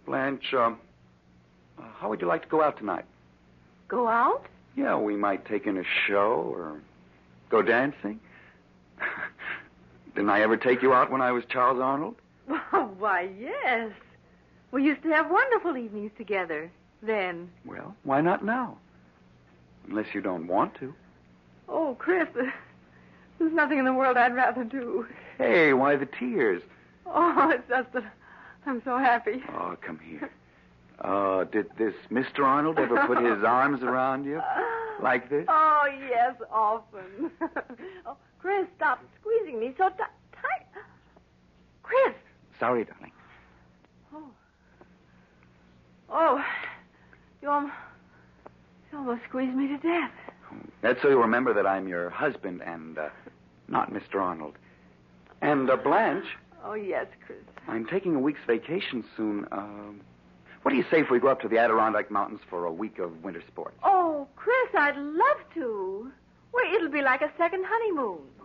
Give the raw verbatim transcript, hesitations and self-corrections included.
Blanche, uh, uh, how would you like to go out tonight? Go out? Yeah, we might take in a show or go dancing. Didn't I ever take you out when I was Charles Arnold? Oh, why, yes. We used to have wonderful evenings together then. Well, why not now? Unless you don't want to. Oh, Chris, there's nothing in the world I'd rather do. Hey, why the tears? Oh, it's just that I'm so happy. Oh, come here. Uh, did this Mister Arnold ever put his arms around you like this? Oh, yes, often. Oh, Chris, stop squeezing me so t- tight. Chris. Sorry, darling. Oh. Oh, you almost, you almost squeezed me to death. That's so you remember that I'm your husband and uh, not Mister Arnold. And uh, Blanche. Oh, yes, Chris. I'm taking a week's vacation soon. Um, what do you say if we go up to the Adirondack Mountains for a week of winter sports? Oh, Chris, I'd love to. Well, it'll be like a second honeymoon.